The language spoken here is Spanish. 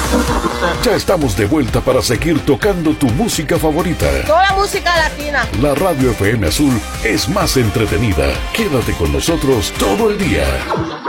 Ya estamos de vuelta para seguir tocando tu música favorita. Toda música latina. La Radio FM Azul es más entretenida. Quédate con nosotros todo el día.